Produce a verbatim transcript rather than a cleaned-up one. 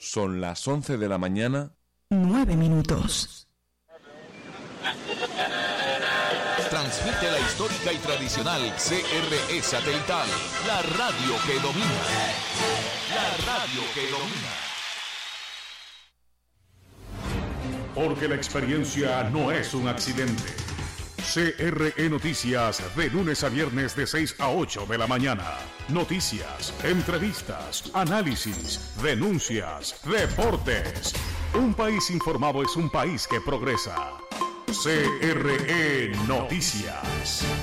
Son las once de la mañana. Nueve minutos. Transmite la histórica y tradicional C R E satelital, la radio que domina. La radio que domina. Porque la experiencia no es un accidente. C R E Noticias, de lunes a viernes de seis a ocho de la mañana. Noticias, entrevistas, análisis, denuncias, deportes. Un país informado es un país que progresa. C R E Noticias.